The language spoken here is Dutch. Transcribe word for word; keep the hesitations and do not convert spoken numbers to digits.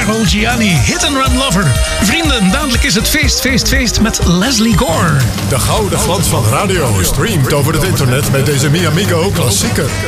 Carol Gianni, Hit and Run Lover. Vrienden, dadelijk is het feest, feest, feest met Leslie Gore. De gouden glans van radio streamt over het internet met deze Mi Amigo klassieker.